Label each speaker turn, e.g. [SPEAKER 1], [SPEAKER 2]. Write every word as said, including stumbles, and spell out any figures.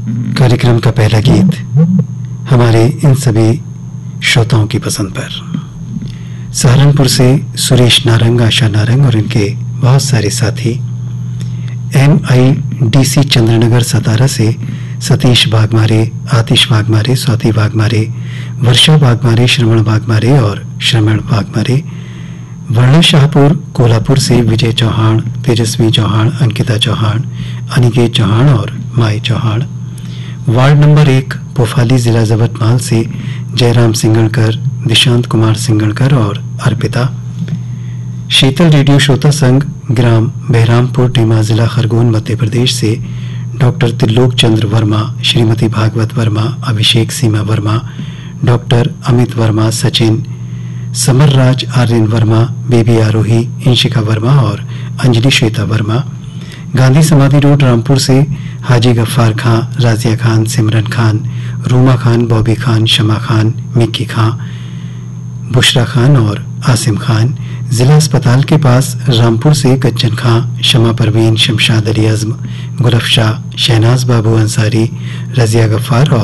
[SPEAKER 1] कार्यक्रम का पहला गीत हमारे इन सभी श्रोताओं की पसंद पर सहारनपुर से सुरेश नारंग, आशा नारंग और इनके बहुत सारे साथी, M I D C Chandranagar सतारा से सतीश वाघमारे, आतिश वाघमारे, स्वाति वाघमारे, वर्षा वाघमारे, श्रवण वाघमारे और श्रवण वाघमारे, वर्णा शाहपुर कोल्हापुर से विजय चौहान, तेजस्वी चौहान, अंकिता चौहान, अनिकेत चौहान और माई चौहान, वार्ड नंबर एक पोफाली जिला जबतमाल से जयराम सिंगड़कर, दिशांत कुमार सिंगड़कर और अर्पिता, शीतल रेडियो श्रोता संघ ग्राम बहरामपुर टीमा जिला खरगोन मध्य प्रदेश से डॉक्टर त्रिलोक चंद्र वर्मा, श्रीमती भागवत वर्मा, अभिषेक सीमा वर्मा, डॉक्टर अमित वर्मा, सचिन समरराज, आर्यन वर्मा, बेबी आरोही, इंशिका वर्मा और अंजलि श्वेता वर्मा, गांधी समाधि रोड रामपुर से हाजी गफ्फार खां, राजिया खान, सिमरन खान, रूमा खान, बॉबी खान, शमा खान, मिक्की खां, बुशरा खान और आसिम खान, जिला अस्पताल के पास रामपुर से गज्जन खां, शमा परवीन, शमशाद अली अज़्म, गुलफ शाह, शहनाज बाबू अंसारी, रजिया गफ्फार और